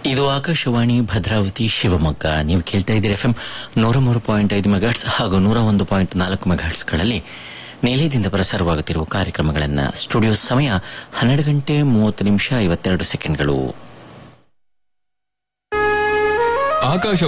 ಇದು ಆಕಾಶವಾಣಿ ಭದ್ರಾವತಿ ಶಿವಮೊಗ್ಗ. ನೀವು ಕೇಳ್ತಾ ಇದ್ದೀರಿ FM 103.5 ಮೆಗಾಹರ್ಟ್ಸ್ ಹಾಗೂ 101.4 ಮೆಗಾಹರ್ಟ್ಸ್ಗಳಲ್ಲಿ ನಿಲಯದಿಂದ ಪ್ರಸಾರವಾಗುತ್ತಿರುವ ಕಾರ್ಯಕ್ರಮಗಳನ್ನು. ಸ್ಟುಡಿಯೋ ಸಮಯ 12 ಗಂಟೆ 30 ನಿಮಿಷ 52 ಸೆಕೆಂಡ್ಗಳು.